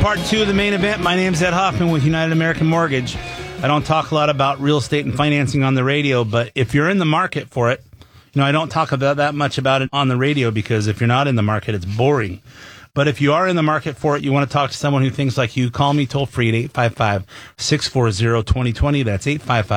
part 2 of the main event. My name's Ed Hoffman with United American Mortgage. I don't talk a lot about real estate and financing on the radio, but if you're in the market for it, I don't talk about that much about it on the radio because if you're not in the market, it's boring. But if you are in the market for it, you want to talk to someone who thinks like you, call me toll free at 855-640-2020. That's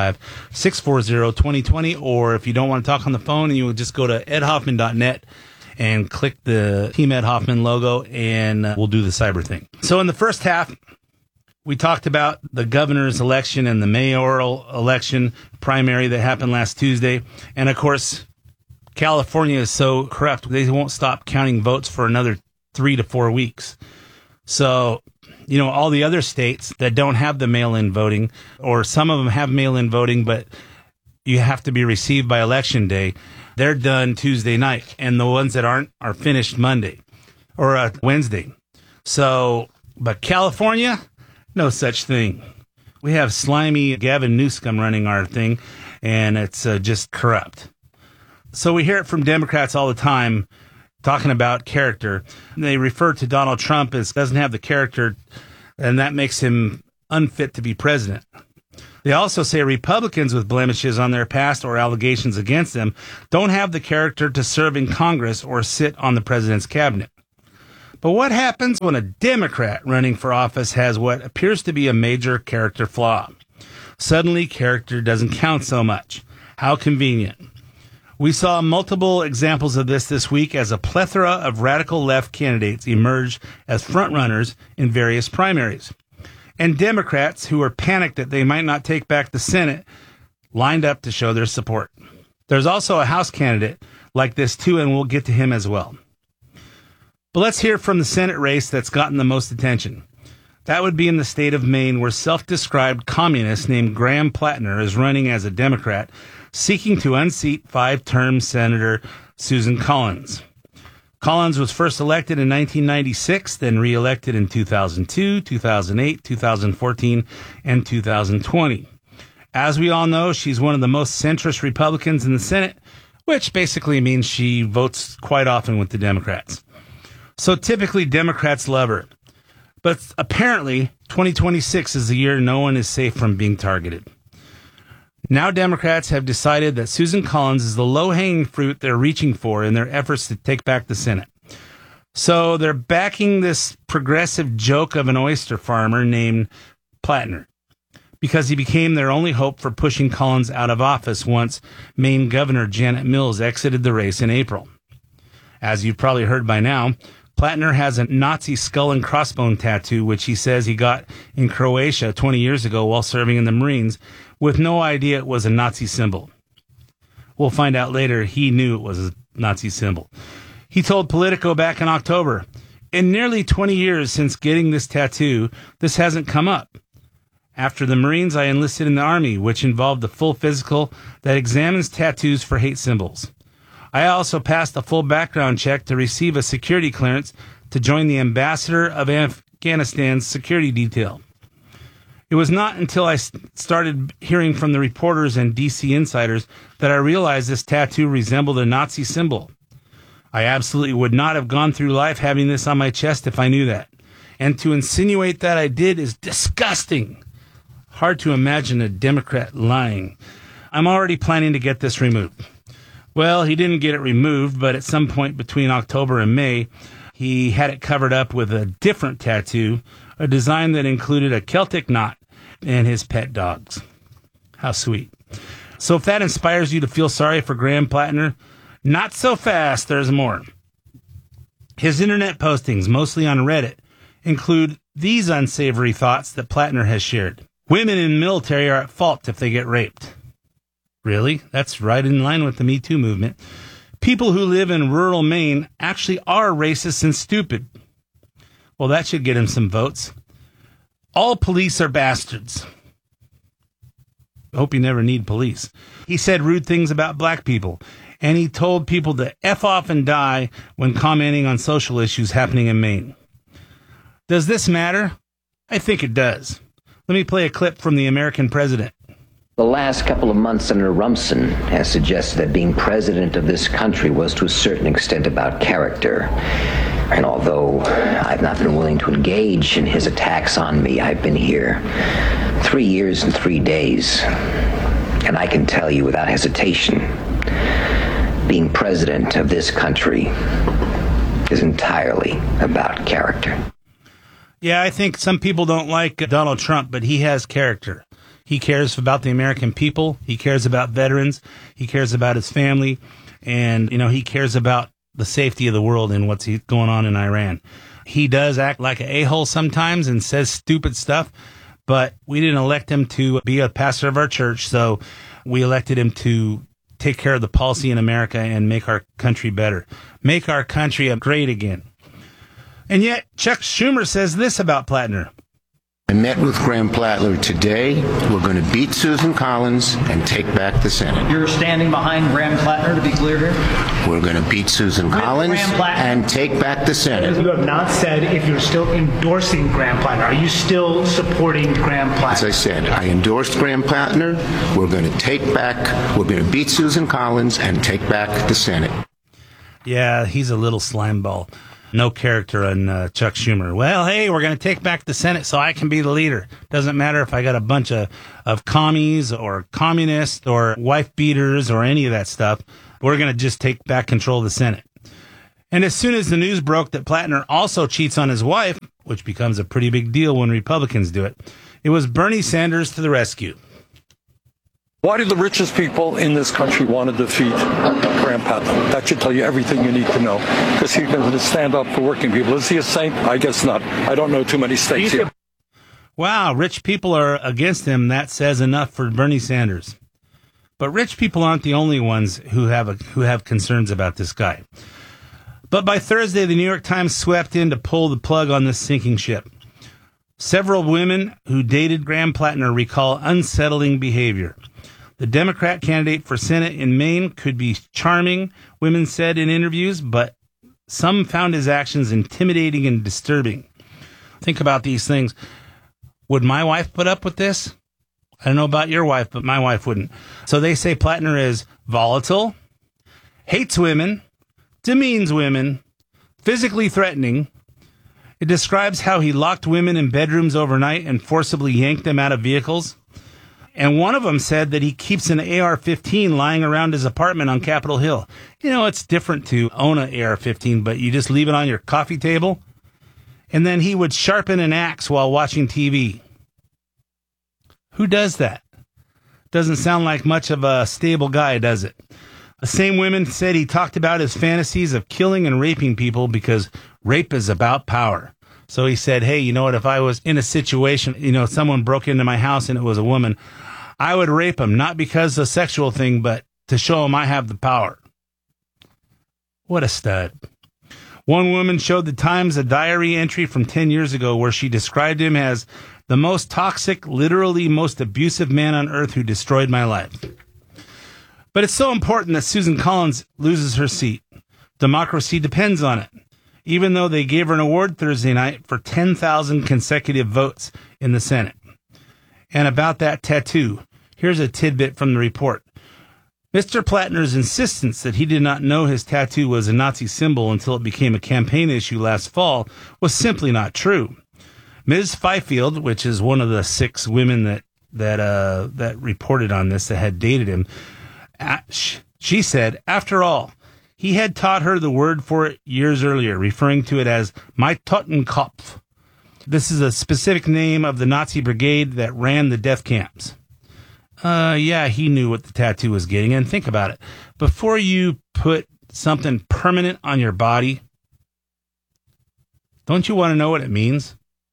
855-640-2020. Or if you don't want to talk on the phone, you will just go to edhoffman.net and click the Team Ed Hoffman logo, and we'll do the cyber thing. So in the first half, we talked about the governor's election and the mayoral election primary that happened last Tuesday. And, of course, California is so corrupt, they won't stop counting votes for another 3 to 4 weeks. So, all the other states that don't have the mail-in voting, or some of them have mail-in voting, but you have to be received by Election Day, they're done Tuesday night, and the ones that aren't are finished Monday or Wednesday. So, but California, no such thing. We have slimy Gavin Newsom running our thing, and it's just corrupt. So we hear it from Democrats all the time talking about character. They refer to Donald Trump as doesn't have the character, and that makes him unfit to be president. They also say Republicans with blemishes on their past or allegations against them don't have the character to serve in Congress or sit on the president's cabinet. But what happens when a Democrat running for office has what appears to be a major character flaw? Suddenly, character doesn't count so much. How convenient. We saw multiple examples of this week as a plethora of radical left candidates emerged as frontrunners in various primaries. And Democrats who were panicked that they might not take back the Senate lined up to show their support. There's also a House candidate like this too, and we'll get to him as well. But let's hear from the Senate race that's gotten the most attention. That would be in the state of Maine, where self-described communist named Graham Plattner is running as a Democrat, seeking to unseat 5-term Senator Susan Collins. Collins was first elected in 1996, then re-elected in 2002, 2008, 2014, and 2020. As we all know, she's one of the most centrist Republicans in the Senate, which basically means she votes quite often with the Democrats. So typically, Democrats love her. But apparently, 2026 is the year no one is safe from being targeted. Now Democrats have decided that Susan Collins is the low-hanging fruit they're reaching for in their efforts to take back the Senate. So they're backing this progressive joke of an oyster farmer named Plattner because he became their only hope for pushing Collins out of office once Maine Governor Janet Mills exited the race in April. As you've probably heard by now, Plattner has a Nazi skull and crossbone tattoo, which he says he got in Croatia 20 years ago while serving in the Marines, with no idea it was a Nazi symbol. We'll find out later he knew it was a Nazi symbol. He told Politico back in October, "In nearly 20 years since getting this tattoo, this hasn't come up. After the Marines, I enlisted in the Army, which involved a full physical that examines tattoos for hate symbols. I also passed a full background check to receive a security clearance to join the ambassador of Afghanistan's security detail. It was not until I started hearing from the reporters and DC insiders that I realized this tattoo resembled a Nazi symbol. I absolutely would not have gone through life having this on my chest if I knew that. And to insinuate that I did is disgusting. Hard to imagine a Democrat lying. I'm already planning to get this removed." Well, he didn't get it removed, but at some point between October and May, he had it covered up with a different tattoo, a design that included a Celtic knot and his pet dogs. How sweet. So if that inspires you to feel sorry for Graham Plattner, not so fast, there's more. His internet postings, mostly on Reddit, include these unsavory thoughts that Plattner has shared. Women in the military are at fault if they get raped. Really? That's right in line with the Me Too movement. People who live in rural Maine actually are racist and stupid. Well, that should get him some votes. All police are bastards. Hope you never need police. He said rude things about black people, and he told people to F off and die when commenting on social issues happening in Maine. Does this matter? I think it does. Let me play a clip from the American president. The last couple of months, Senator Rumson has suggested that being president of this country was to a certain extent about character. And although I've not been willing to engage in his attacks on me, I've been here 3 years and 3 days. And I can tell you without hesitation, being president of this country is entirely about character. Yeah, I think some people don't like Donald Trump, but he has character. He cares about the American people. He cares about veterans. He cares about his family. And, he cares about the safety of the world and what's going on in Iran. He does act like an a-hole sometimes and says stupid stuff, but we didn't elect him to be a pastor of our church, so we elected him to take care of the policy in America and make our country better. Make our country great again. And yet, Chuck Schumer says this about Plattner. I met with Graham Plattner today. We're going to beat Susan Collins and take back the Senate. You're standing behind Graham Plattner, to be clear here? We're going to beat Susan Collins and take back the Senate. You have not said if you're still endorsing Graham Plattner. Are you still supporting Graham Plattner? As I said, I endorsed Graham Plattner. We're going to beat Susan Collins and take back the Senate. Yeah, he's a little slime ball. No character on Chuck Schumer. Well, hey, we're going to take back the Senate so I can be the leader. Doesn't matter if I got a bunch of commies or communists or wife beaters or any of that stuff. We're going to just take back control of the Senate. And as soon as the news broke that Plattner also cheats on his wife, which becomes a pretty big deal when Republicans do it, it was Bernie Sanders to the rescue. Why do the richest people in this country want to defeat Graham Plattner? That should tell you everything you need to know, because he's going to stand up for working people. Is he a saint? I guess not. I don't know too many states here. Wow, rich people are against him. That says enough for Bernie Sanders. But rich people aren't the only ones who have concerns about this guy. But by Thursday, the New York Times swept in to pull the plug on this sinking ship. Several women who dated Graham Plattner recall unsettling behavior. The Democrat candidate for Senate in Maine could be charming, women said in interviews, but some found his actions intimidating and disturbing. Think about these things. Would my wife put up with this? I don't know about your wife, but my wife wouldn't. So they say Plattner is volatile, hates women, demeans women, physically threatening. It describes how he locked women in bedrooms overnight and forcibly yanked them out of vehicles. And one of them said that he keeps an AR-15 lying around his apartment on Capitol Hill. It's different to own an AR-15, but you just leave it on your coffee table. And then he would sharpen an axe while watching TV. Who does that? Doesn't sound like much of a stable guy, does it? The same women said he talked about his fantasies of killing and raping people because rape is about power. So he said, hey, you know what, if I was in a situation, someone broke into my house and it was a woman, I would rape him, not because of a sexual thing, but to show him I have the power. What a stud. One woman showed the Times a diary entry from 10 years ago where she described him as the most toxic, literally most abusive man on earth who destroyed my life. But it's so important that Susan Collins loses her seat. Democracy depends on it. Even though they gave her an award Thursday night for 10,000 consecutive votes in the Senate. And about that tattoo, here's a tidbit from the report. Mr. Plattner's insistence that he did not know his tattoo was a Nazi symbol until it became a campaign issue last fall was simply not true. Ms. Fifield, which is one of the 6 women that reported on this that had dated him, she said, after all, he had taught her the word for it years earlier, referring to it as my Totenkopf. This is a specific name of the Nazi brigade that ran the death camps. Yeah, he knew what the tattoo was getting. And think about it. Before you put something permanent on your body, don't you want to know what it means?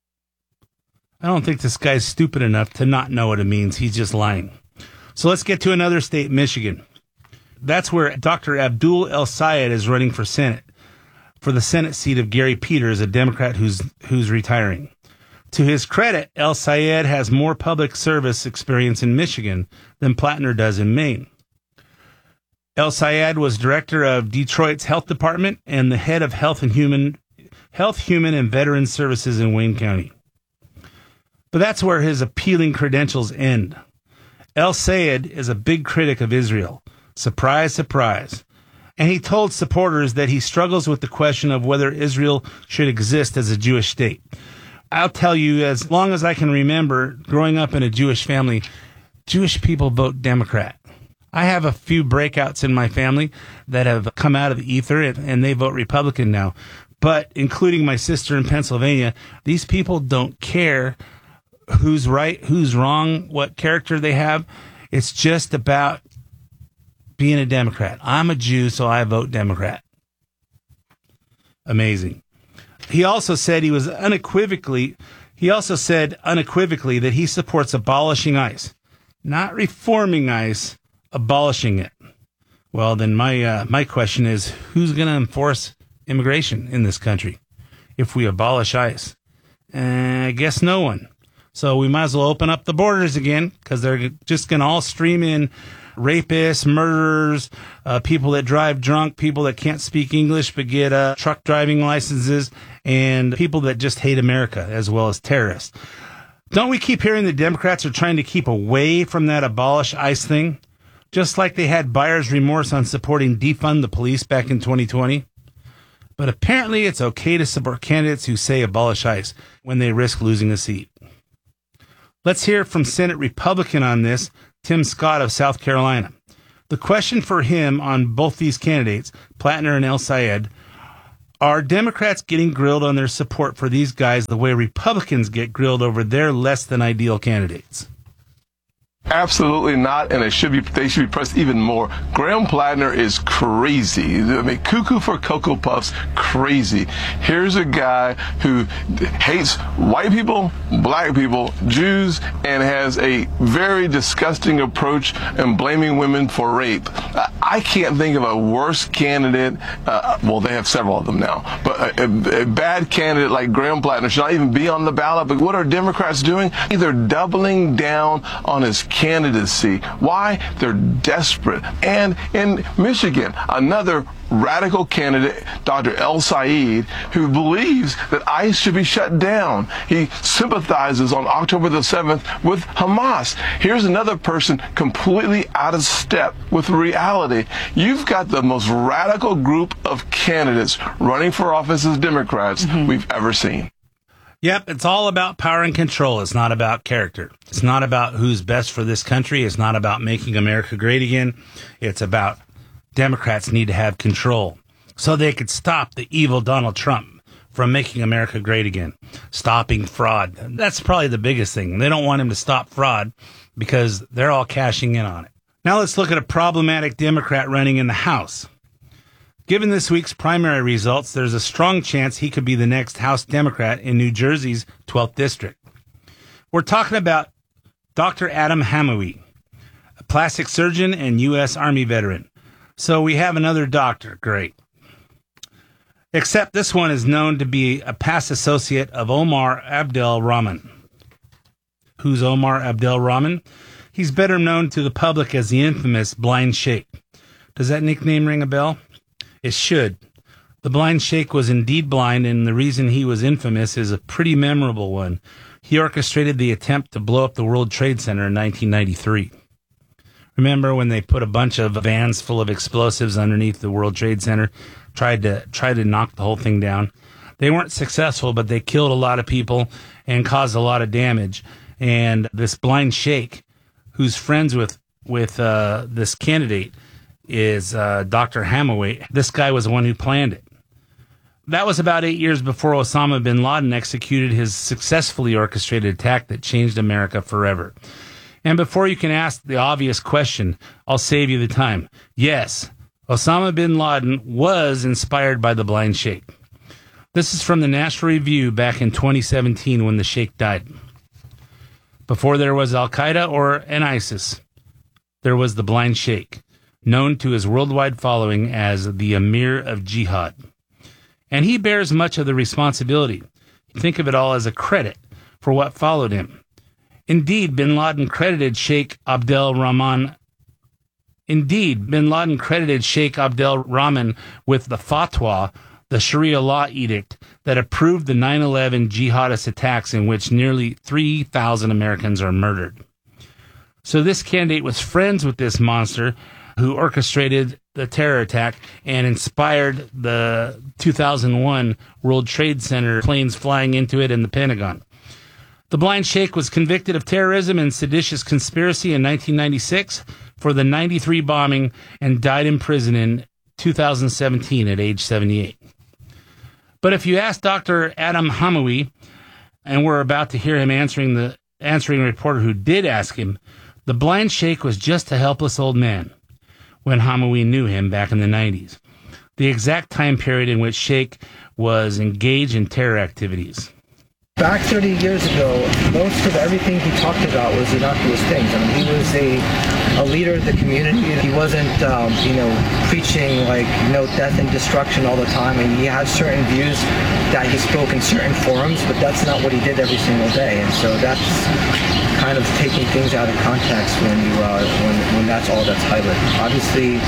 I don't think this guy's stupid enough to not know what it means. He's just lying. So let's get to another state, Michigan. That's where Dr. Abdul El-Sayed is running for Senate, for the Senate seat of Gary Peters, a Democrat who's retiring. To his credit, El-Sayed has more public service experience in Michigan than Plattner does in Maine. El-Sayed was director of Detroit's health department and the head of Health, Human, and Veterans Services in Wayne County. But that's where his appealing credentials end. El-Sayed is a big critic of Israel. Surprise, surprise. And he told supporters that he struggles with the question of whether Israel should exist as a Jewish state. I'll tell you, as long as I can remember growing up in a Jewish family, Jewish people vote Democrat. I have a few breakouts in my family that have come out of the ether, and they vote Republican now. But including my sister in Pennsylvania, these people don't care who's right, who's wrong, what character they have. It's just about being a Democrat. I'm a Jew, so I vote Democrat. Amazing. He also said unequivocally that he supports abolishing ICE. Not reforming ICE, abolishing it. Well, then my question is, who's going to enforce immigration in this country if we abolish ICE? I guess no one. So we might as well open up the borders again, because they're just going to all stream in rapists, murderers, people that drive drunk, people that can't speak English but get truck driving licenses, and people that just hate America, as well as terrorists. Don't we keep hearing the Democrats are trying to keep away from that abolish ICE thing? Just like they had buyer's remorse on supporting defund the police back in 2020. But apparently it's okay to support candidates who say abolish ICE when they risk losing a seat. Let's hear from Senate Republican on this, Tim Scott of South Carolina. The question for him on both these candidates, Plattner and El Sayed, are Democrats getting grilled on their support for these guys the way Republicans get grilled over their less than ideal candidates? Absolutely not, and they should be pressed even more. Graham Plattner is crazy. I mean, cuckoo for Cocoa Puffs, crazy. Here's a guy who hates white people, black people, Jews, and has a very disgusting approach in blaming women for rape. I can't think of a worse candidate. Well, they have several of them now, but a bad candidate like Graham Plattner should not even be on the ballot. But what are Democrats doing? They're doubling down on his candidacy. Why? They're desperate. And in Michigan, another radical candidate, Dr. El Sayed, who believes that ICE should be shut down. He sympathizes on October the 7th with Hamas. Here's another person completely out of step with reality. You've got the most radical group of candidates running for office as Democrats we've ever seen. Yep, it's all about power and control. It's not about character. It's not about who's best for this country. It's not about making America great again. It's about Democrats need to have control so they could stop the evil Donald Trump from making America great again, stopping fraud. That's probably the biggest thing. They don't want him to stop fraud because they're all cashing in on it. Now let's look at a problematic Democrat running in the House. Given this week's primary results, there's a strong chance he could be the next House Democrat in New Jersey's 12th District. We're talking about Dr. Adam Hamawi, a plastic surgeon and U.S. Army veteran. So we have another doctor. Great. Except this one is known to be a past associate of Omar Abdel Rahman. Who's Omar Abdel Rahman? He's better known to the public as the infamous Blind Sheikh. Does that nickname ring a bell? It should. The Blind Sheikh was indeed blind, and the reason he was infamous is a pretty memorable one. He orchestrated the attempt to blow up the World Trade Center in 1993. Remember when they put a bunch of vans full of explosives underneath the World Trade Center, tried to knock the whole thing down? They weren't successful, but they killed a lot of people and caused a lot of damage. And this Blind Sheikh, who's friends with this candidate, is Dr. Hamawi. This guy was the one who planned it. That was about 8 years before Osama bin Laden executed his successfully orchestrated attack that changed America forever. And before you can ask the obvious question, I'll save you the time. Yes, Osama bin Laden was inspired by the Blind Sheikh. This is from the National Review back in 2017 when the Sheikh died. Before there was Al-Qaeda or an ISIS, there was the Blind Sheikh, known to his worldwide following as the Emir of Jihad. And he bears much of the responsibility. Think of it all as a credit for what followed him. Indeed, bin Laden credited Sheikh Abdel Rahman with the fatwa, the Sharia law edict that approved the 9/11 jihadist attacks in which nearly 3,000 Americans are murdered. So this candidate was friends with this monster who orchestrated the terror attack and inspired the 2001 World Trade Center planes flying into it and the Pentagon. The Blind Sheikh was convicted of terrorism and seditious conspiracy in 1996 for the 93 bombing and died in prison in 2017 at age 78. But if you ask Dr. Adam Hamawi, and we're about to hear him answering reporter who did ask him, the Blind Sheikh was just a helpless old man when Hamawi knew him back in the 90s, the exact time period in which Sheikh was engaged in terror activities. Back 30 years ago, most of everything he talked about was innocuous things. I mean, he was a leader of the community. He wasn't, preaching death and destruction all the time. And he had certain views that he spoke in certain forums, but that's not what he did every single day. And so that's kind of taking things out of context when that's all that's highlighted. Obviously,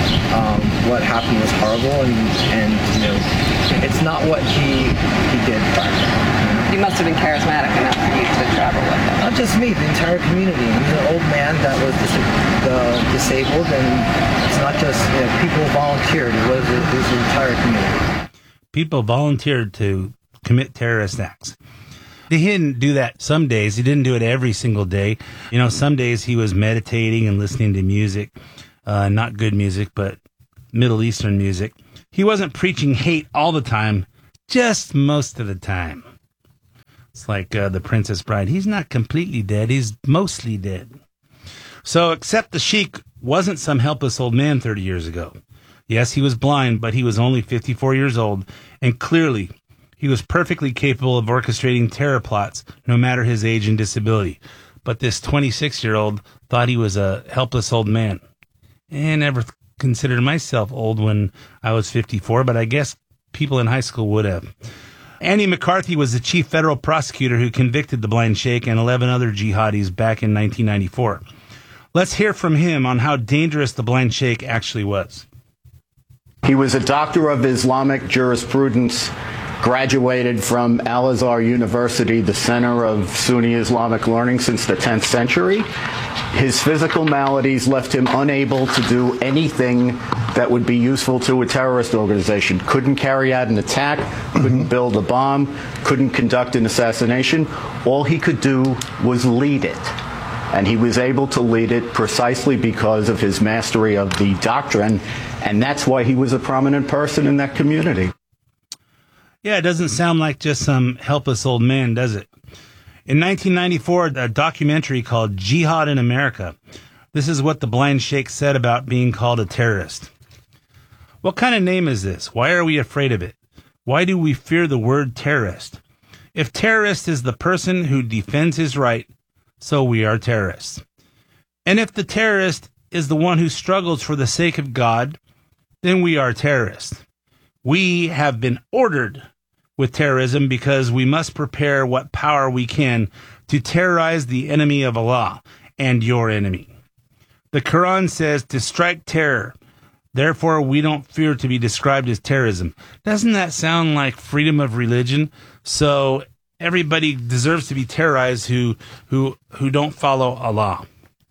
what happened was horrible, and it's not what he did back then. You must have been charismatic enough for you to travel with him. Not just me, the entire community. He's an old man that was disabled, and it's not just people volunteered. It was the entire community. People volunteered to commit terrorist acts. He didn't do that some days. He didn't do it every single day. Some days he was meditating and listening to music, not good music, but Middle Eastern music. He wasn't preaching hate all the time, just most of the time. It's like the Princess Bride. He's not completely dead. He's mostly dead. So, except the Sheikh wasn't some helpless old man 30 years ago. Yes, he was blind, but he was only 54 years old, and clearly he was perfectly capable of orchestrating terror plots, no matter his age and disability. But this 26-year-old thought he was a helpless old man. And never considered myself old when I was 54, but I guess people in high school would have. Andy McCarthy was the chief federal prosecutor who convicted the Blind Sheikh and 11 other jihadis back in 1994. Let's hear from him on how dangerous the Blind Sheikh actually was. He was a doctor of Islamic jurisprudence, graduated from Al-Azhar University, the center of Sunni Islamic learning since the 10th century. His physical maladies left him unable to do anything that would be useful to a terrorist organization. Couldn't carry out an attack, couldn't build a bomb, couldn't conduct an assassination. All he could do was lead it. And he was able to lead it precisely because of his mastery of the doctrine, and that's why he was a prominent person in that community. Yeah, it doesn't sound like just some helpless old man, does it? In 1994, a documentary called Jihad in America, this is what the Blind Sheikh said about being called a terrorist. What kind of name is this? Why are we afraid of it? Why do we fear the word terrorist? If terrorist is the person who defends his right, so we are terrorists. And if the terrorist is the one who struggles for the sake of God, then we are terrorists. We have been ordered with terrorism because we must prepare what power we can to terrorize the enemy of Allah and your enemy. The Quran says to strike terror. Therefore, we don't fear to be described as terrorism. Doesn't that sound like freedom of religion? So everybody deserves to be terrorized who don't follow Allah.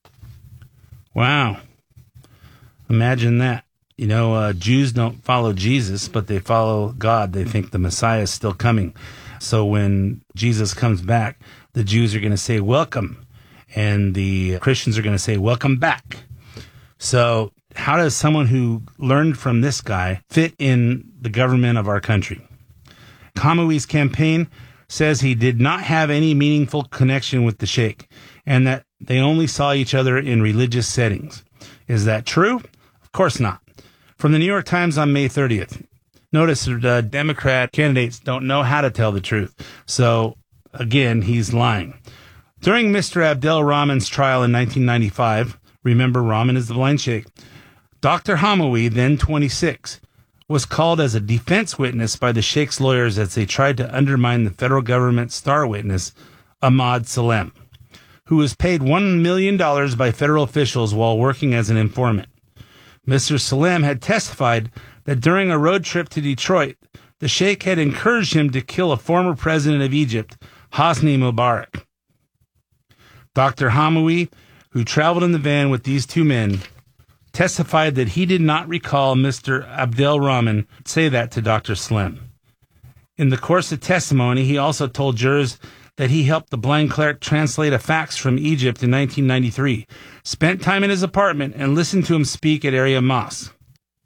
Wow. Imagine that. Jews don't follow Jesus, but they follow God. They think the Messiah is still coming. So when Jesus comes back, the Jews are going to say, welcome. And the Christians are going to say, welcome back. So how does someone who learned from this guy fit in the government of our country? Hamawi's campaign says he did not have any meaningful connection with the Sheikh and that they only saw each other in religious settings. Is that true? Of course not. From the New York Times on May 30th. Notice the Democrat candidates don't know how to tell the truth. So, again, he's lying. During Mr. Abdel Rahman's trial in 1995, remember Rahman is the Blind Sheikh, Dr. Hamawi, then 26, was called as a defense witness by the Sheikh's lawyers as they tried to undermine the federal government's star witness, Ahmad Salem, who was paid $1 million by federal officials while working as an informant. Mr. Salem had testified that during a road trip to Detroit, the Sheikh had encouraged him to kill a former president of Egypt, Hosni Mubarak. Dr. Hamawi, who traveled in the van with these two men, testified that he did not recall Mr. Abdelrahman say that to Dr. Slim. In the course of testimony, he also told jurors that he helped the blind cleric translate a fax from Egypt in 1993, spent time in his apartment, and listened to him speak at area mosques.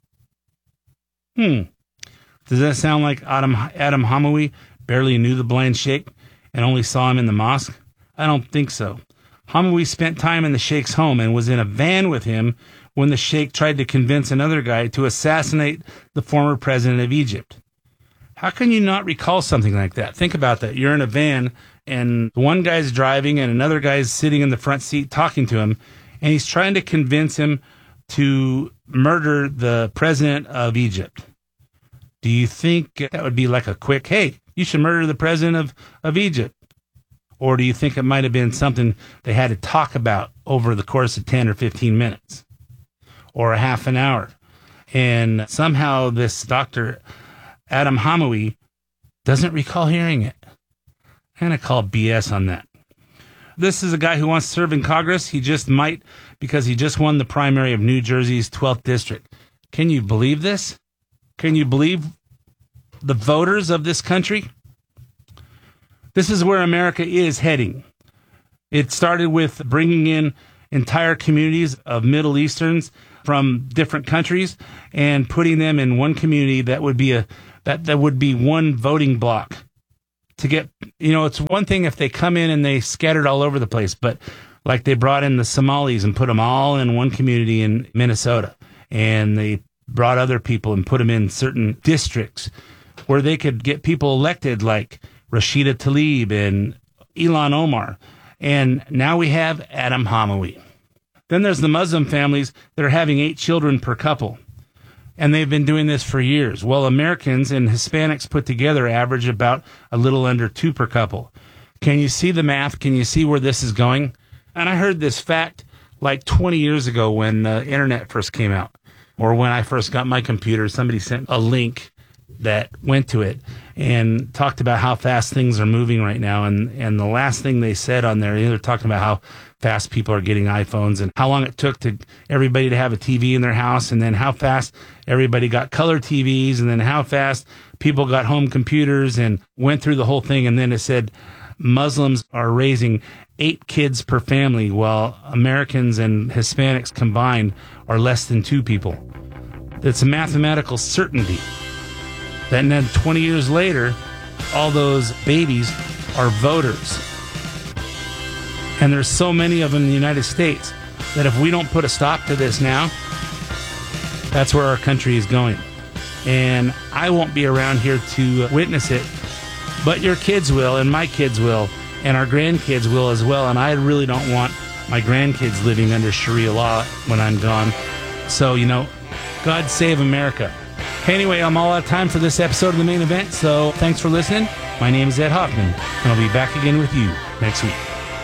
Does that sound like Adam Hamawi barely knew the blind sheikh and only saw him in the mosque? I don't think so. Hamawi spent time in the sheikh's home and was in a van with him when the sheikh tried to convince another guy to assassinate the former president of Egypt. How can you not recall something like that? Think about that. You're in a van, and one guy's driving, and another guy's sitting in the front seat talking to him, and he's trying to convince him to murder the president of Egypt. Do you think that would be like a quick, hey, you should murder the president of Egypt? Or do you think it might have been something they had to talk about over the course of 10 or 15 minutes? Or a half an hour? And somehow this Dr. Adam Hamawi doesn't recall hearing it. I'm going to call BS on that. This is a guy who wants to serve in Congress. He just might because he just won the primary of New Jersey's 12th district. Can you believe this? Can you believe the voters of this country? This is where America is heading. It started with bringing in entire communities of Middle Easterns from different countries and putting them in one community that would be that would be one voting block. To get, it's one thing if they come in and they scattered all over the place, but like they brought in the Somalis and put them all in one community in Minnesota, and they brought other people and put them in certain districts where they could get people elected like Rashida Tlaib and Ilhan Omar. And now we have Adam Hamawi. Then there's the Muslim families that are having 8 children per couple. And they've been doing this for years. Well, Americans and Hispanics put together average about a little under 2 per couple. Can you see the math? Can you see where this is going? And I heard this fact like 20 years ago when the internet first came out, or when I first got my computer. Somebody sent a link that went to it and talked about how fast things are moving right now. And the last thing they said on there, they're talking about how fast people are getting iPhones and how long it took to everybody to have a TV in their house, and then how fast everybody got color TVs, and then how fast people got home computers, and went through the whole thing. And then it said Muslims are raising 8 kids per family, while Americans and Hispanics combined are less than 2 people. It's a mathematical certainty. Then 20 years later, all those babies are voters. And there's so many of them in the United States that if we don't put a stop to this now, that's where our country is going. And I won't be around here to witness it, but your kids will, and my kids will, and our grandkids will as well. And I really don't want my grandkids living under Sharia law when I'm gone. So, God save America. Anyway, I'm all out of time for this episode of The Main Event, so thanks for listening. My name is Ed Hoffman, and I'll be back again with you next week.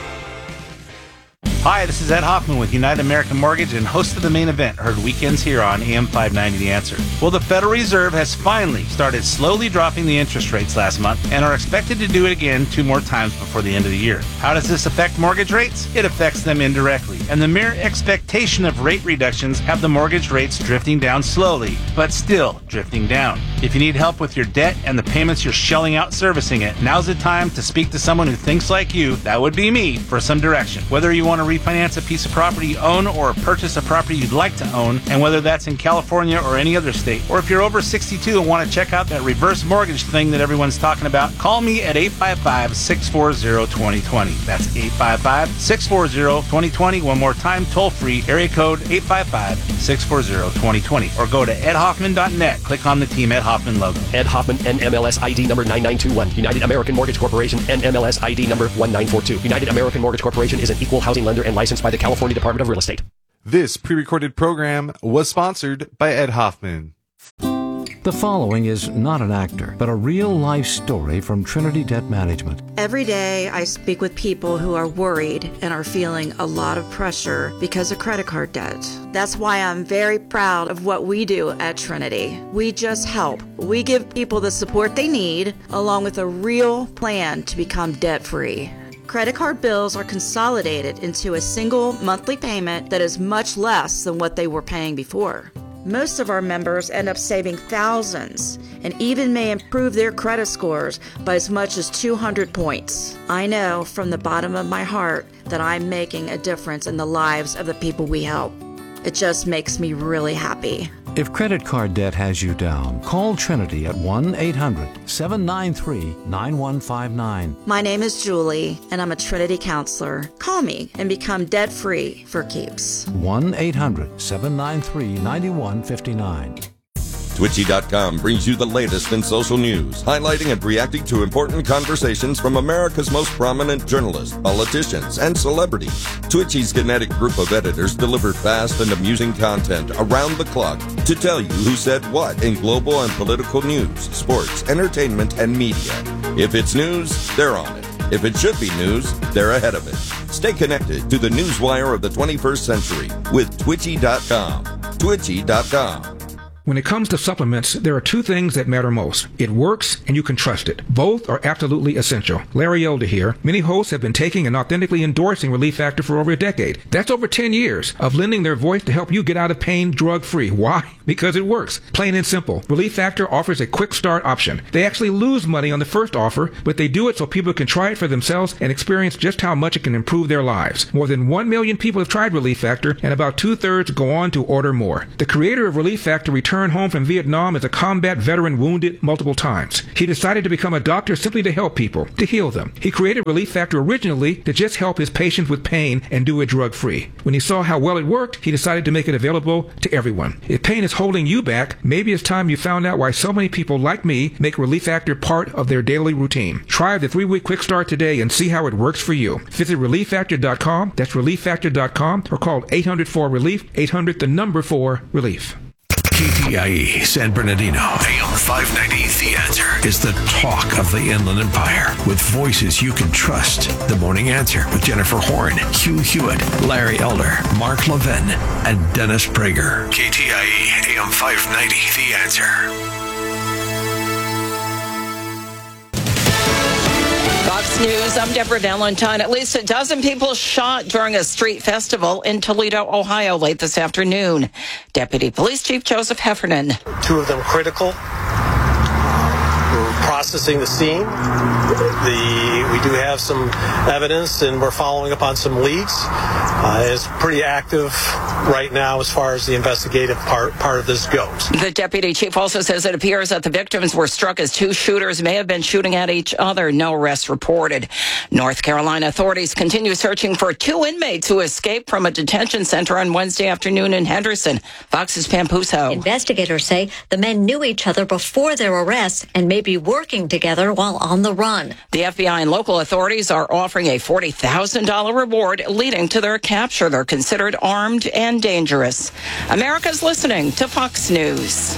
Hi, this is Ed Hoffman with United American Mortgage and host of The Main Event, heard weekends here on AM 590 The Answer. Well, the Federal Reserve has finally started slowly dropping the interest rates last month and are expected to do it again 2 more times before the end of the year. How does this affect mortgage rates? It affects them indirectly, and the mere expectation of rate reductions have the mortgage rates drifting down slowly, but still drifting down. If you need help with your debt and the payments you're shelling out servicing it, now's the time to speak to someone who thinks like you, that would be me, for some direction. Whether you want to refinance a piece of property you own or purchase a property you'd like to own, and whether that's in California or any other state, or if you're over 62 and want to check out that reverse mortgage thing that everyone's talking about, call me at 855-640-2020. That's 855-640-2020. One more time, toll free, area code 855-640-2020, or go to edhoffman.net. Click on the Team Ed Hoffman logo. Ed Hoffman, NMLS ID number 9921. United American Mortgage Corporation, NMLS ID number 1942. United American Mortgage Corporation is an equal housing lender and licensed by the California Department of Real Estate. This pre-recorded program was sponsored by Ed Hoffman. The following is not an actor, but a real-life story from Trinity Debt Management. Every day I speak with people who are worried and are feeling a lot of pressure because of credit card debt. That's why I'm very proud of what we do at Trinity. We just help. We give people the support they need, along with a real plan to become debt-free. Credit card bills are consolidated into a single monthly payment that is much less than what they were paying before. Most of our members end up saving thousands and even may improve their credit scores by as much as 200 points. I know from the bottom of my heart that I'm making a difference in the lives of the people we help. It just makes me really happy. If credit card debt has you down, call Trinity at 1-800-793-9159. My name is Julie, and I'm a Trinity counselor. Call me and become debt-free for keeps. 1-800-793-9159. Twitchy.com brings you the latest in social news, highlighting and reacting to important conversations from America's most prominent journalists, politicians, and celebrities. Twitchy's kinetic group of editors deliver fast and amusing content around the clock to tell you who said what in global and political news, sports, entertainment, and media. If it's news, they're on it. If it should be news, they're ahead of it. Stay connected to the newswire of the 21st century with Twitchy.com. Twitchy.com. When it comes to supplements, there are two things that matter most. It works and you can trust it. Both are absolutely essential. Larry Elder here. Many hosts have been taking and authentically endorsing Relief Factor for over a decade. That's over 10 years of lending their voice to help you get out of pain drug-free. Why? Because it works. Plain and simple. Relief Factor offers a quick start option. They actually lose money on the first offer, but they do it so people can try it for themselves and experience just how much it can improve their lives. More than 1 million people have tried Relief Factor, and about 2/3 go on to order more. The creator of Relief Factor returned home from Vietnam as a combat veteran wounded multiple times. He decided to become a doctor simply to help people, to heal them. He created Relief Factor originally to just help his patients with pain and do it drug-free. When he saw how well it worked, he decided to make it available to everyone. If pain is holding you back, maybe it's time you found out why so many people like me make Relief Factor part of their daily routine. Try the 3-week quick start today and see how it works for you. Visit ReliefFactor.com, that's ReliefFactor.com, or call 800-4-RELIEF, 800-4-RELIEF. KTIE San Bernardino, AM 590, The Answer, is the talk of the Inland Empire with voices you can trust. The Morning Answer with Jennifer Horn, Hugh Hewitt, Larry Elder, Mark Levin, and Dennis Prager. KTIE AM 590, The Answer. Fox News, I'm Deborah Valentine. At least a dozen people shot during a street festival in Toledo, Ohio late this afternoon. Deputy Police Chief Joseph Heffernan. 2 of them critical. We're processing the scene. We do have some evidence, and we're following up on some leads. It's pretty active right now as far as the investigative part of this goes. The deputy chief also says it appears that the victims were struck as 2 shooters may have been shooting at each other. No arrests reported. North Carolina authorities continue searching for 2 inmates who escaped from a detention center on Wednesday afternoon in Henderson. Fox's Pam Puso. Investigators say the men knew each other before their arrests and may be working together while on the run. The FBI and local authorities are offering a $40,000 reward leading to their capture. They're considered armed and dangerous. America's listening to Fox News.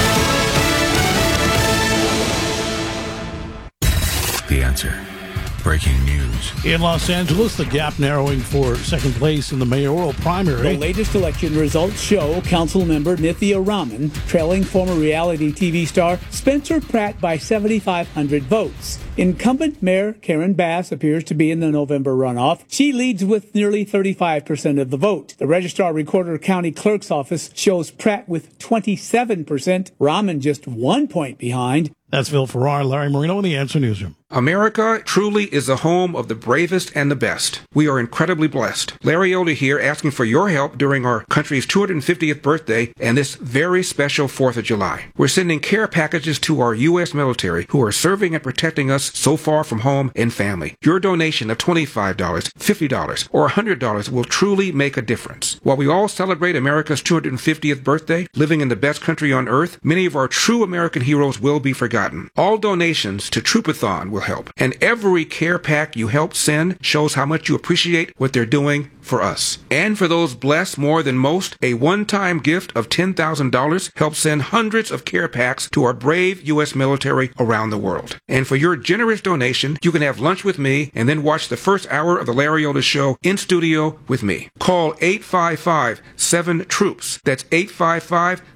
The Answer. Breaking news. In Los Angeles, the gap narrowing for second place in the mayoral primary. The latest election results show Councilmember Nithya Raman trailing former reality TV star Spencer Pratt by 7,500 votes. Incumbent Mayor Karen Bass appears to be in the November runoff. She leads with nearly 35% of the vote. The Registrar Recorder County Clerk's Office shows Pratt with 27%, Raman just 1 point behind. That's Phil Farrar, Larry Marino in the Answer Newsroom. America truly is the home of the bravest and the best. We are incredibly blessed. Larry Elder here asking for your help during our country's 250th birthday and this very special 4th of July. We're sending care packages to our U.S. military who are serving and protecting us so far from home and family. Your donation of $25, $50, or $100 will truly make a difference. While we all celebrate America's 250th birthday, living in the best country on earth, many of our true American heroes will be forgotten. All donations to Troopathon will help, and every care pack you help send shows how much you appreciate what they're doing for us. And for those blessed more than most, a one-time gift of $10,000 helps send hundreds of care packs to our brave U.S. military around the world. And for your generous donation, you can have lunch with me and then watch the first hour of the Larry Elder Show in studio with me. Call 855-7-TROOPS. That's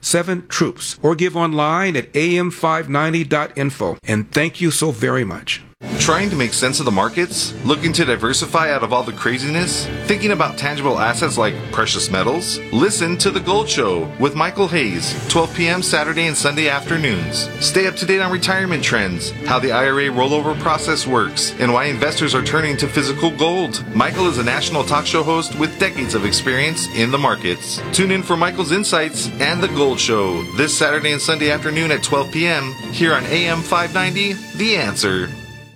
855-7-TROOPS. Or give online at am590.info. And thank you so very much. Trying to make sense of the markets? Looking to diversify out of all the craziness? Thinking about tangible assets like precious metals? Listen to The Gold Show with Michael Hayes, 12 p.m. Saturday and Sunday afternoons. Stay up to date on retirement trends, how the IRA rollover process works, and why investors are turning to physical gold. Michael is a national talk show host with decades of experience in the markets. Tune in for Michael's insights and The Gold Show this Saturday and Sunday afternoon at 12 p.m. here on AM 590, The Answer.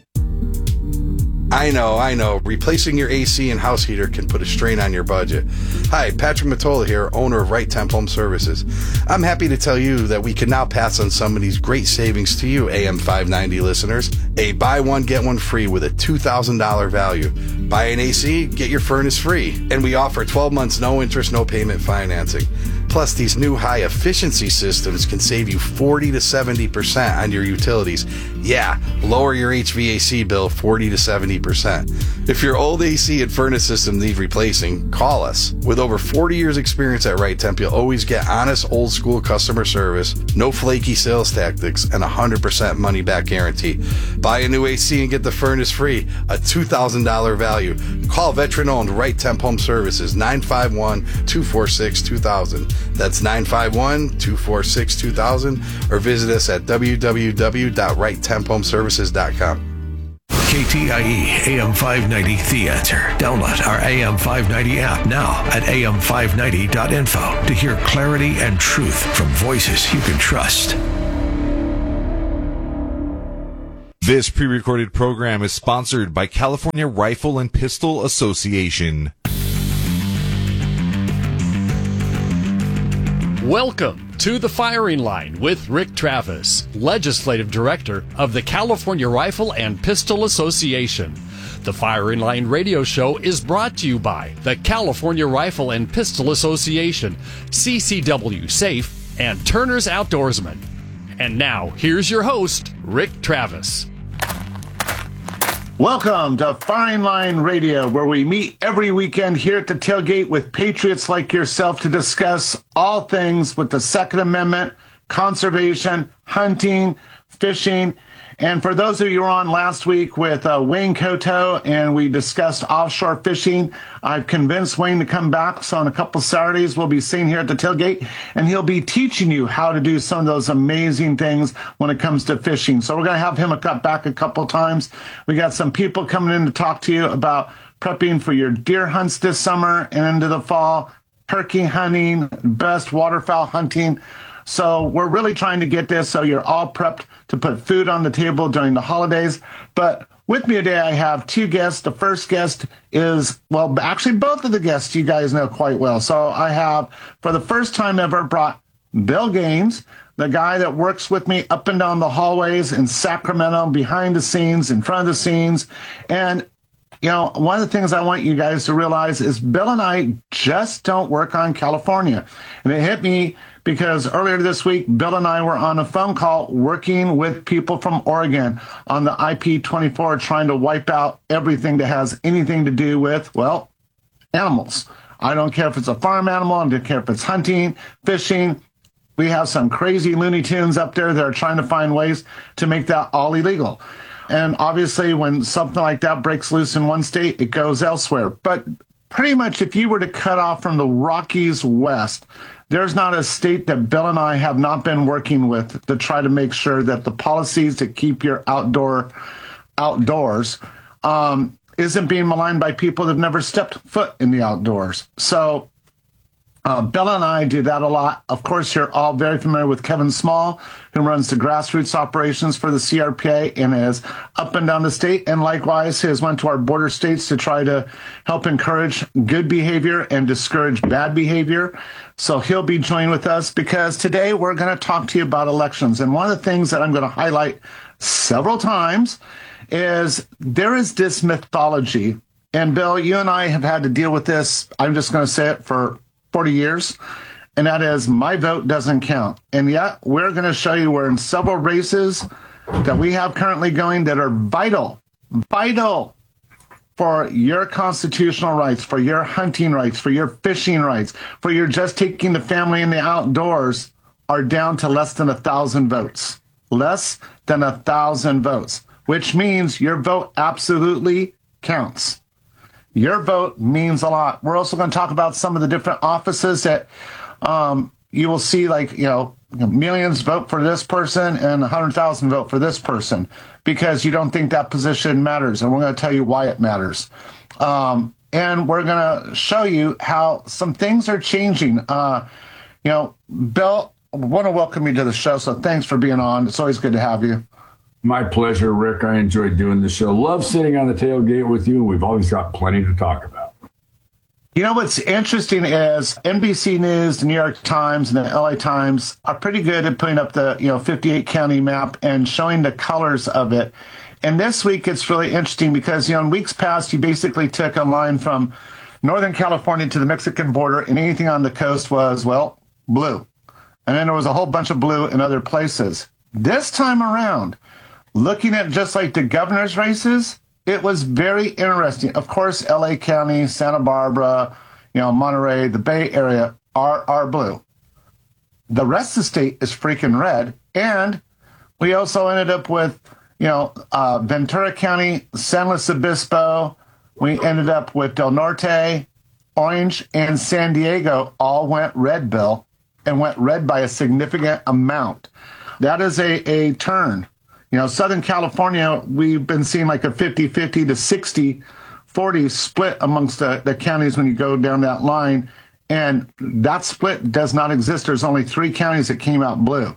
I know. Replacing your AC and house heater can put a strain on your budget. Hi, Patrick Matola here, owner of Right Temp Home Services. I'm happy to tell you that we can now pass on some of these great savings to you, AM 590 listeners. A buy one, get one free with a $2,000 value. Buy an AC, get your furnace free. And we offer 12 months, no interest, no payment financing. Plus, these new high-efficiency systems can save you 40 to 70% on your utilities. Yeah, lower your HVAC bill 40 to 70%. If your old AC and furnace system need replacing, call us. With over 40 years experience at Right Temp, you'll always get honest, old-school customer service, no flaky sales tactics, and 100% money-back guarantee. Buy a new AC and get the furnace free, a $2,000 value. Call veteran-owned Right Temp Home Services, 951-246-2000. That's 951-246-2000, or visit us at www.righttemphomeservices.com. KTIE AM 590 The Answer. Download our AM 590 app now at am590.info to hear clarity and truth from voices you can trust. This pre-recorded program is sponsored by California Rifle and Pistol Association. Welcome to The Firing Line with Rick Travis, Legislative Director of the California Rifle and Pistol Association. The Firing Line radio show is brought to you by the California Rifle and Pistol Association, CCW Safe, and Turner's Outdoorsman. And now, here's your host, Rick Travis. Welcome to Firing Line Radio, where we meet every weekend here at the tailgate with patriots like yourself to discuss all things with the Second Amendment, conservation, hunting, fishing. And for those of you who were on last week with Wayne Coto and we discussed offshore fishing, I've convinced Wayne to come back. So on a couple Saturdays, we'll be seen here at the tailgate, and he'll be teaching you how to do some of those amazing things when it comes to fishing. So we're going to have him back a couple times. We got some people coming in to talk to you about prepping for your deer hunts this summer and into the fall, turkey hunting, best waterfowl hunting. So we're really trying to get this so you're all prepped to put food on the table during the holidays. But with me today, I have two guests. The first guest is, well, actually both of the guests you guys know quite well. So I have, for the first time ever, brought Bill Gaines, the guy that works with me up and down the hallways in Sacramento, behind the scenes, in front of the scenes. And you know, one of the things I want you guys to realize is Bill and I just don't work on California. And it hit me because earlier this week, Bill and I were on a phone call working with people from Oregon on the IP-24, trying to wipe out everything that has anything to do with, well, animals. I don't care if it's a farm animal. I don't care if it's hunting, fishing. We have some crazy Looney Tunes up there that are trying to find ways to make that all illegal. And obviously, when something like that breaks loose in one state, it goes elsewhere. But pretty much if you were to cut off from the Rockies west, there's not a state that Bill and I have not been working with to try to make sure that the policies to keep your outdoors isn't being maligned by people that have never stepped foot in the outdoors. So Bill and I do that a lot. Of course, you're all very familiar with Kevin Small, who runs the grassroots operations for the CRPA and is up and down the state. And likewise, he has went to our border states to try to help encourage good behavior and discourage bad behavior. So he'll be joining with us because today we're going to talk to you about elections. And one of the things that I'm going to highlight several times is there is this mythology. And Bill, you and I have had to deal with this. I'm just going to say it for 40 years, and that is my vote doesn't count. And yet we're going to show you we're in several races that we have currently going that are vital for your constitutional rights, for your hunting rights, for your fishing rights, for your just taking the family in the outdoors, are down to less than 1,000 votes. Less than 1,000 votes. which means your vote absolutely counts. Your vote means a lot. We're also going to talk about some of the different offices that you will see, like, millions vote for this person and 100,000 vote for this person because you don't think that position matters. And we're going to tell you why it matters. And we're going to show you how some things are changing. Bill, I want to welcome you to the show, so thanks for being on. It's always good to have you. My pleasure, Rick. I enjoy doing the show. Love sitting on the tailgate with you. We've always got plenty to talk about. You know what's interesting is NBC News, the New York Times, and the LA Times are pretty good at putting up the 58 county map and showing the colors of it. And this week it's really interesting because in weeks past you basically took a line from Northern California to the Mexican border, and anything on the coast was, blue. And then there was a whole bunch of blue in other places. This time around, looking at just like the governor's races, it was very interesting. Of course, LA County, Santa Barbara, Monterey, the Bay Area are blue. The rest of the state is freaking red. And we also ended up with, Ventura County, San Luis Obispo. We ended up with Del Norte, Orange, and San Diego all went red, Bill, and went red by a significant amount. That is a turn. Southern California, we've been seeing like a 50-50 to 60-40 split amongst the counties when you go down that line. And that split does not exist. There's only 3 counties that came out blue.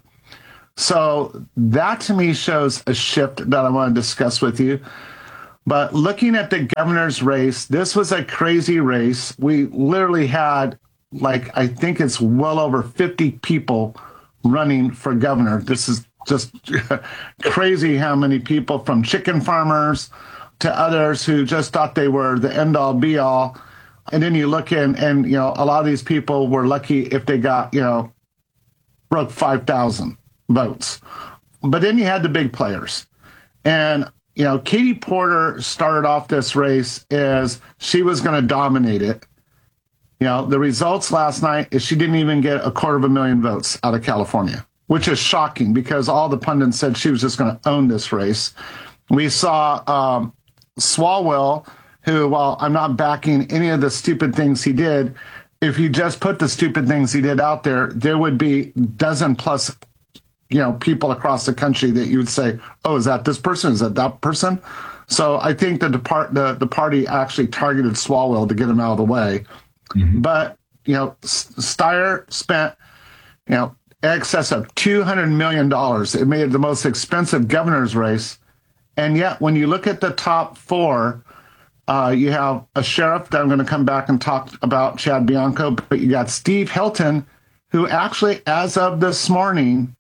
So that to me shows a shift that I want to discuss with you. But looking at the governor's race, this was a crazy race. We literally had, I think it's well over 50 people running for governor. This is just crazy how many people, from chicken farmers to others who just thought they were the end-all, be-all. And then you look in and, a lot of these people were lucky if they got, broke 5,000 votes. But then you had the big players. And, Katie Porter started off this race as she was going to dominate it. The results last night is she didn't even get 250,000 votes out of California, which is shocking because all the pundits said she was just going to own this race. We saw Swalwell, who, while I'm not backing any of the stupid things he did, if you just put the stupid things he did out there, there would be dozen plus, people across the country that you would say, oh, is that this person? Is that person? So I think the party actually targeted Swalwell to get him out of the way. Mm-hmm. But, Steyer spent, excess of $200 million. It made it the most expensive governor's race. And yet, when you look at the top 4, you have a sheriff that I'm going to come back and talk about, Chad Bianco, but you got Steve Hilton, who actually, as of this morning,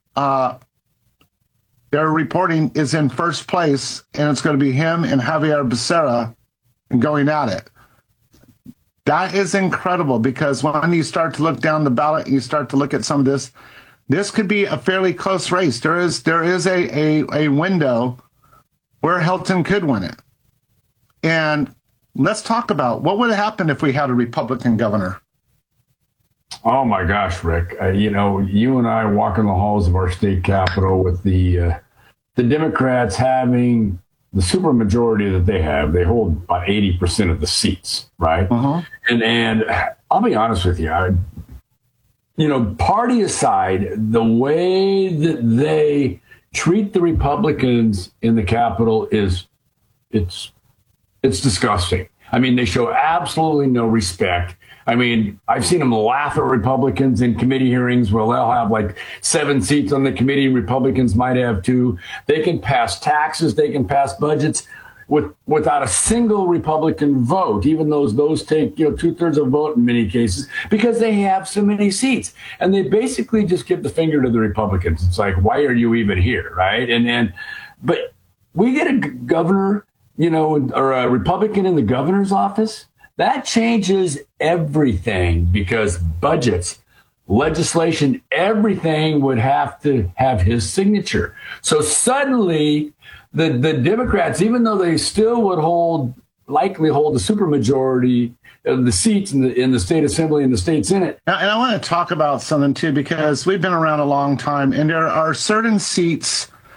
they're reporting is in first place, and it's going to be him and Javier Becerra going at it. That is incredible because when you start to look down the ballot, you start to look at some of this could be a fairly close race. There is a window where Hilton could win it. And let's talk about what would have happened if we had a Republican governor. Oh my gosh, Rick! You and I walk in the halls of our state capitol with the Democrats having the supermajority that they have. They hold about 80% of the seats, right? Uh-huh. And I'll be honest with you, party aside, the way that they treat the Republicans in the Capitol it's disgusting. I mean, they show absolutely no respect. I mean, I've seen them laugh at Republicans in committee hearings where they'll have 7 seats on the committee. Republicans might have 2. They can pass taxes. They can pass budgets without a single Republican vote, even though those take 2/3 of a vote in many cases, because they have so many seats. And they basically just give the finger to the Republicans. It's like, why are you even here, right? But we get a governor, or a Republican in the governor's office. That changes everything because budgets, legislation, everything would have to have his signature. So suddenly the Democrats, even though they still would likely hold the supermajority of the seats in the state assembly and the state senate. And I want to talk about something too, because we've been around a long time and there are certain seats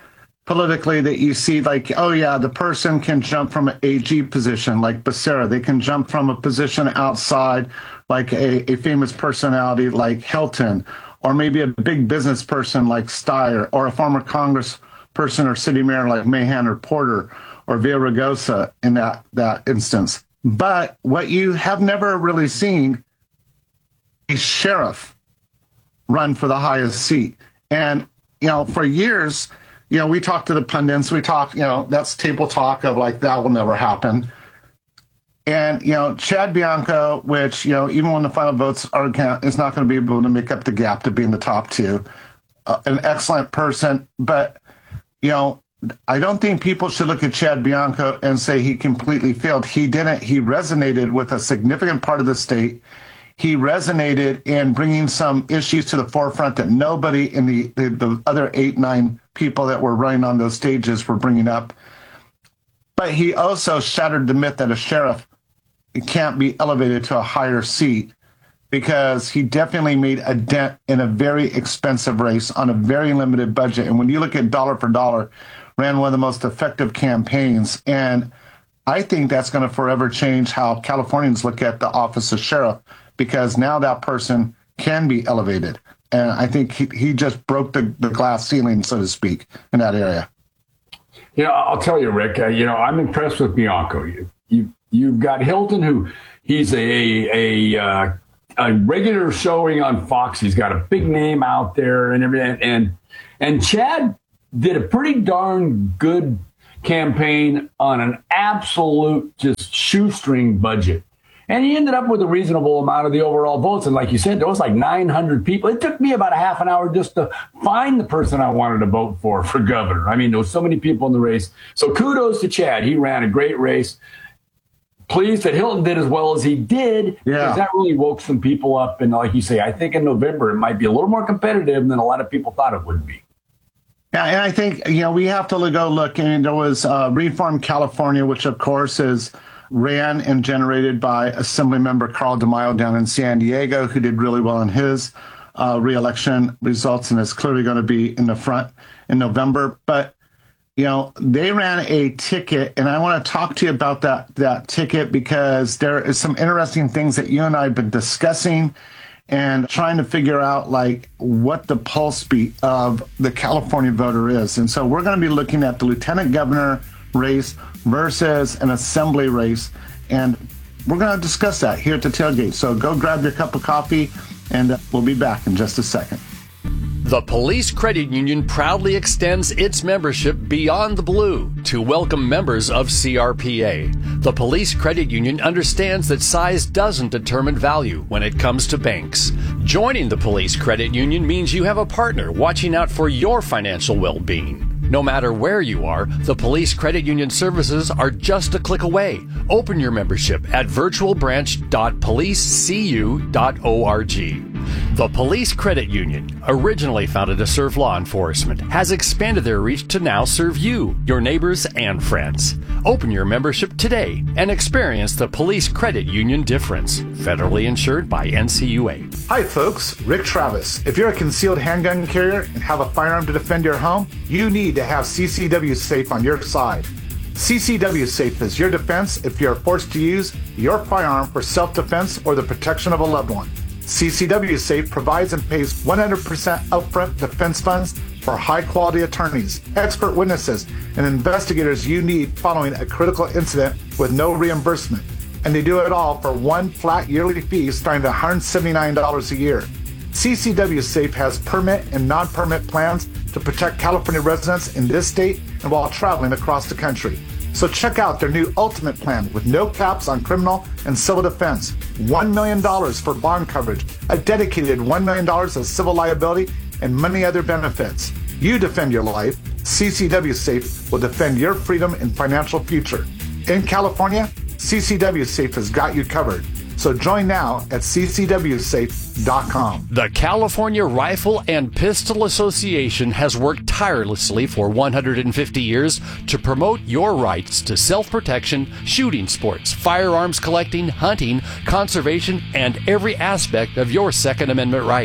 politically that you see, like, oh yeah, the person can jump from an AG position like Becerra. They can jump from a position outside like a famous personality like Hilton, or maybe a big business person like Steyer, or a former Congress person or city mayor like Mahan or Porter or Villaraigosa in that instance. But what you have never really seen is sheriff run for the highest seat. And, for years, we talked to the pundits, that's table talk of like, that will never happen. And, Chad Bianco, which, even when the final votes are counted, is not going to be able to make up the gap to be in the top two. An excellent person, but, I don't think people should look at Chad Bianco and say he completely failed. He didn't. He resonated with a significant part of the state. He resonated in bringing some issues to the forefront that nobody in the other 8-9 people that were running on those stages were bringing up. But he also shattered the myth that a sheriff can't be elevated to a higher seat, because he definitely made a dent in a very expensive race on a very limited budget. And when you look at dollar for dollar, ran one of the most effective campaigns. And I think that's going to forever change how Californians look at the office of sheriff, because now that person can be elevated. And I think he just broke the glass ceiling, so to speak, in that area. I'll tell you, Rick, I'm impressed with Bianco. You've got Hilton, who he's a regular showing on Fox. He's got a big name out there and everything. And Chad did a pretty darn good campaign on an absolute just shoestring budget. And he ended up with a reasonable amount of the overall votes. And like you said, there was like 900 people. It took me about a half an hour just to find the person I wanted to vote for governor. I mean, there was so many people in the race. So kudos to Chad. He ran a great race. Pleased that Hilton did as well as he did, because that really woke some people up. And like you say, I think in November, it might be a little more competitive than a lot of people thought it would be. Yeah, and I think, we have to go look. And there was Reform California, which, of course, is ran and generated by Assemblymember Carl DeMaio down in San Diego, who did really well in his reelection results and is clearly going to be in the front in November. But, they ran a ticket, and I want to talk to you about that ticket, because there is some interesting things that you and I have been discussing and trying to figure out, like, what the pulse beat of the California voter is. And so we're going to be looking at the lieutenant governor race versus an assembly race, and we're going to discuss that here at the tailgate. So go grab your cup of coffee, and we'll be back in just a second. The Police Credit Union proudly extends its membership beyond the blue to welcome members of CRPA. The Police Credit Union understands that size doesn't determine value when it comes to banks. Joining the Police Credit Union means you have a partner watching out for your financial well-being. No matter where you are, the Police Credit Union services are just a click away. Open your membership at virtualbranch.policecu.org. The Police Credit Union, originally founded to serve law enforcement, has expanded their reach to now serve you, your neighbors, and friends. Open your membership today and experience the Police Credit Union difference. Federally insured by NCUA. Hi, folks. Rick Travis. If you're a concealed handgun carrier and have a firearm to defend your home, you need to have CCW Safe on your side. CCW Safe is your defense if you're forced to use your firearm for self-defense or the protection of a loved one. CCW Safe provides and pays 100% upfront defense funds for high-quality attorneys, expert witnesses, and investigators you need following a critical incident with no reimbursement. And they do it all for one flat yearly fee starting at $179 a year. CCW Safe has permit and non-permit plans to protect California residents in this state and while traveling across the country. So check out their new Ultimate Plan with no caps on criminal and civil defense, $1 million for bond coverage, a dedicated $1 million of civil liability, and many other benefits. You defend your life. CCW Safe will defend your freedom and financial future. In California, CCW Safe has got you covered. So join now at ccwsafe.com. The California Rifle and Pistol Association has worked tirelessly for 150 years to promote your rights to self-protection, shooting sports, firearms collecting, hunting, conservation, and every aspect of your Second Amendment rights.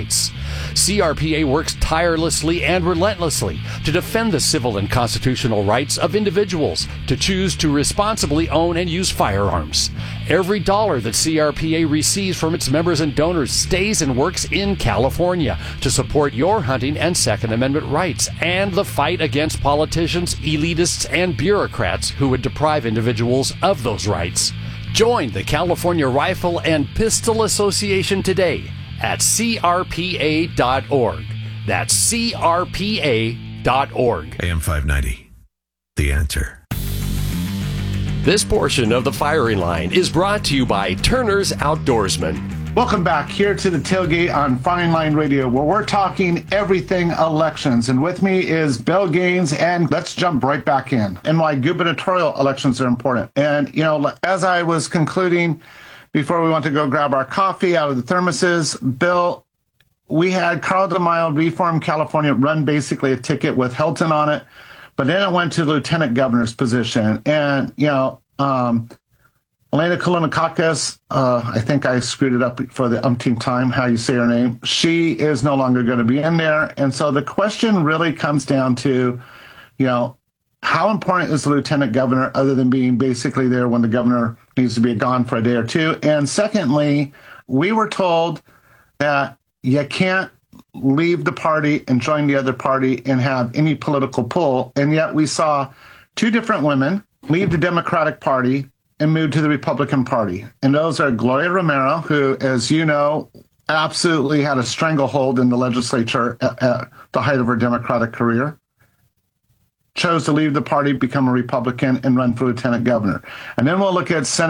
CRPA works tirelessly and relentlessly to defend the civil and constitutional rights of individuals to choose to responsibly own and use firearms. Every dollar that CRPA receives from its members and donors stays and works in California to support your hunting and Second Amendment rights and the fight against politicians, elitists, and bureaucrats who would deprive individuals of those rights. Join the California Rifle and Pistol Association today at crpa.org. That's crpa.org. AM 590. The Answer. This portion of the firing line is brought to you by Turner's Outdoorsman. Welcome back here to the Tailgate on Firing Line Radio, where we're talking everything elections. And with me is Bill Gaines, and let's jump right back in and why gubernatorial elections are important. And, you know, as I was concluding before we went to go grab our coffee out of the thermoses, Bill, we had Carl DeMaio, Reform California, run basically a ticket with Hilton on it, but then it went to the lieutenant governor's position. And, you know, Elena Kolonikakis, I think I screwed it up for the umpteenth time, how you say her name. She is no longer going to be in there. And so the question really comes down to, you know, how important is the lieutenant governor other than being basically there when the governor needs to be gone for a day or two? And secondly, we were told that you can't leave the party and join the other party and have any political pull. And yet we saw two different women leave the Democratic Party and move to the Republican Party. And those are Gloria Romero, who, as you know, absolutely had a stranglehold in the legislature at the height of her Democratic career, chose to leave the party, become a Republican, and run for lieutenant governor. And then we'll look at Senator